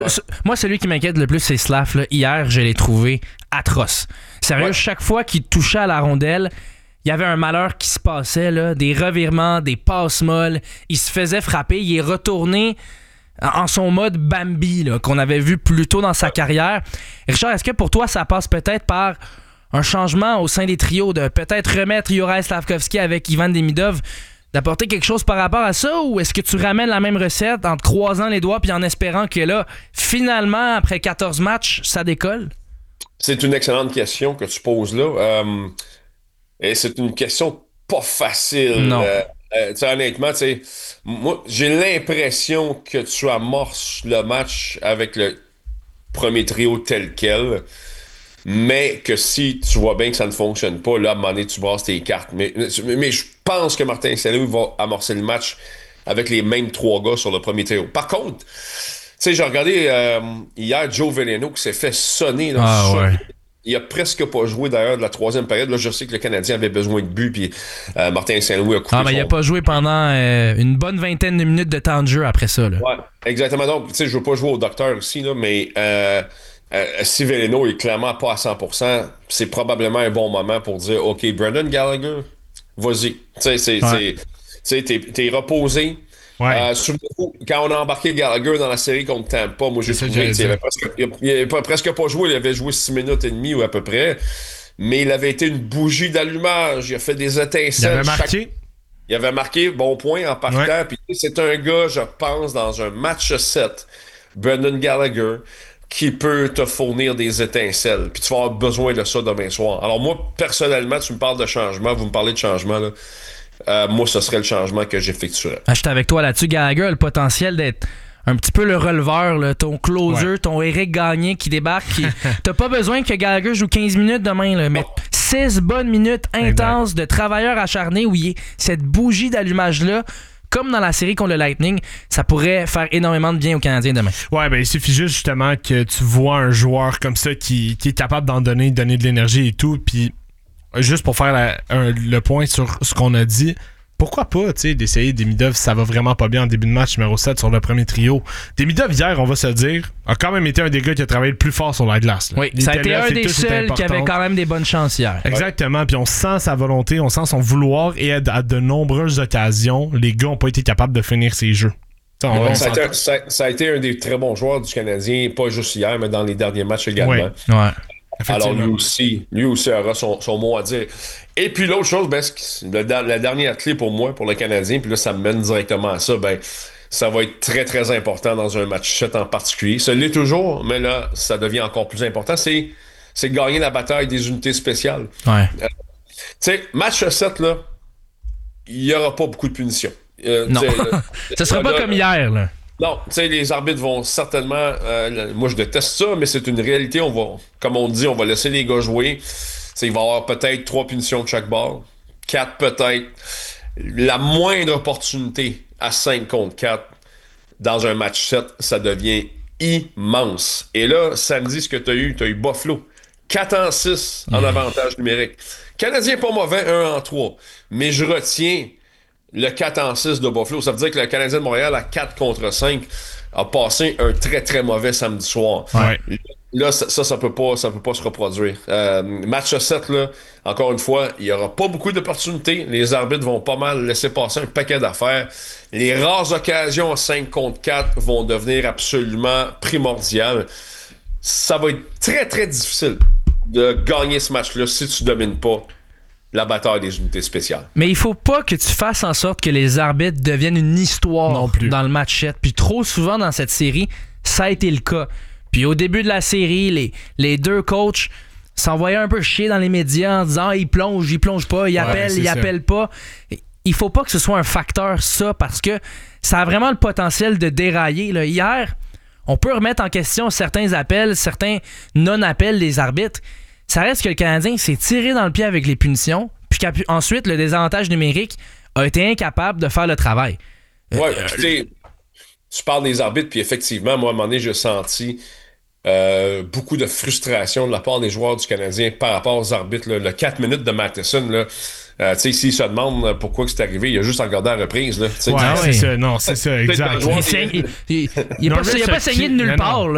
Moi, celui qui m'inquiète le plus, c'est Slav. Là. Hier, je l'ai trouvé atroce. Sérieux, chaque fois qu'il touchait à la rondelle, il y avait un malheur qui se passait, là, des revirements, des passes molles. Il se faisait frapper. Il est retourné en son mode Bambi là, qu'on avait vu plus tôt dans sa carrière. Richard, est-ce que pour toi, ça passe peut-être par un changement au sein des trios, de peut-être remettre Juraj Slafkovský avec Ivan Demidov, d'apporter quelque chose par rapport à ça, ou est-ce que tu ramènes la même recette en te croisant les doigts puis en espérant que là, finalement, après 14 matchs, ça décolle? C'est une excellente question que tu poses là. Et c'est une question pas facile. Non. Honnêtement, moi, j'ai l'impression que tu amorces le match avec le premier trio tel quel, mais que si tu vois bien que ça ne fonctionne pas, là, à un moment donné, tu brasses tes cartes. Mais je pense que Martin Saint-Louis va amorcer le match avec les mêmes 3 gars sur le premier trio. Par contre, j'ai regardé hier Joe Veleno qui s'est fait sonner. Là, ouais. Il a presque pas joué d'ailleurs de la 3e période. Là, je sais que le Canadien avait besoin de but, puis Martin Saint-Louis a coupé mais il n'a pas joué pendant une bonne vingtaine de minutes de temps de jeu après ça. Là. Ouais, exactement. Donc, je veux pas jouer au docteur ici, là, mais si Veleno est clairement pas à 100%, c'est probablement un bon moment pour dire « OK, Brendan Gallagher, vas-y. » T'es reposé. Ouais. Souvenez-vous, quand on a embarqué Gallagher dans la série contre Tampa, moi j'ai trouvé qu'il avait presque pas joué, il avait joué 6 minutes et demie ou à peu près, mais il avait été une bougie d'allumage, il a fait des étincelles. Il avait marqué. Il avait marqué, bon point en partant, ouais. Puis c'est un gars, je pense, dans un match 7, Brendan Gallagher, qui peut te fournir des étincelles, puis tu vas avoir besoin de ça demain soir. Alors moi, personnellement, tu me parles de changement, vous me parlez de changement, là. Moi, ce serait le changement que j'effectuerais. J'étais avec toi là-dessus. Gallagher a le potentiel d'être un petit peu le releveur, là, ton closer, ton Éric Gagné qui débarque. T'as pas besoin que Gallagher joue 15 minutes demain, là, mais 6 bonnes minutes intenses de travailleurs acharnés où il est cette bougie d'allumage-là. Comme dans la série contre le Lightning, ça pourrait faire énormément de bien aux Canadiens demain. Ouais, ben il suffit juste justement que tu vois un joueur comme ça qui est capable d'en donner de l'énergie et tout, puis juste pour faire le point sur ce qu'on a dit, pourquoi pas, d'essayer Demidov, ça va vraiment pas bien en début de match numéro 7 sur le premier trio. Demidov, hier, on va se dire, a quand même été un des gars qui a travaillé le plus fort sur la glace. Là. Oui, ça a été un des seuls qui avait quand même des bonnes chances hier. Exactement, puis on sent sa volonté, on sent son vouloir, et à de nombreuses occasions, les gars ont pas été capables de finir ces jeux. Ça a été un des très bons joueurs du Canadien, pas juste hier, mais dans les derniers matchs également. Ouais. Alors lui aussi aura son mot à dire. Et puis l'autre chose, la dernière clé pour moi, pour le Canadien, puis là ça me mène directement à ça, ça va être très très important dans un match 7 en particulier. Ça l'est toujours, mais là ça devient encore plus important, c'est de gagner la bataille des unités spéciales. Ouais. Match 7 là, il n'y aura pas beaucoup de punitions. Non, ce sera pas comme hier là. Non, les arbitres vont certainement... moi, je déteste ça, mais c'est une réalité. Comme on dit, on va laisser les gars jouer. Il va y avoir peut-être 3 punitions de chaque bord. 4 peut-être. La moindre opportunité à 5 contre 4 dans un match 7, ça devient immense. Et là, samedi, ce que tu as eu Buffalo. 4-6 en avantage numérique. Canadien pas mauvais, 1-3. Mais je retiens... le 4-6 de Buffalo, ça veut dire que le Canadien de Montréal à 4 contre 5 a passé un très très mauvais samedi soir. Ouais. Là, ça peut pas se reproduire. Match 7, là, encore une fois, il n'y aura pas beaucoup d'opportunités. Les arbitres vont pas mal laisser passer un paquet d'affaires. Les rares occasions à 5 contre 4 vont devenir absolument primordiales. Ça va être très très difficile de gagner ce match-là si tu domines pas la bataille des unités spéciales. Mais il faut pas que tu fasses en sorte que les arbitres deviennent une histoire non plus dans le match 7. Puis trop souvent dans cette série, ça a été le cas. Puis au début de la série, les deux coachs s'envoyaient un peu chier dans les médias en disant il plonge pas, il appelle pas. Il faut pas que ce soit un facteur, ça, parce que ça a vraiment le potentiel de dérailler. Là. Hier, on peut remettre en question certains appels, certains non-appels des arbitres. Ça reste que le Canadien s'est tiré dans le pied avec les punitions, puis qu'ensuite, le désavantage numérique a été incapable de faire le travail. Ouais, tu parles des arbitres, puis effectivement, moi, à un moment donné, j'ai senti beaucoup de frustration de la part des joueurs du Canadien par rapport aux arbitres. Là. Le 4 minutes de Matheson, là, s'il se demande pourquoi c'est arrivé, il a juste regardé la reprise. Là, c'est ça, non, c'est ça, exact. Il n'a pas saigné de nulle part. Là.